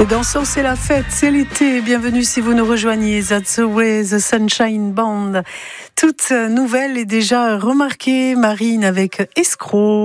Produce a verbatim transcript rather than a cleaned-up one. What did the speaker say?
C'est dansant, c'est la fête, c'est l'été. Bienvenue si vous nous rejoignez. That's the way, the Sunshine Band. Toute nouvelle et déjà remarquée, Marine avec Escroc.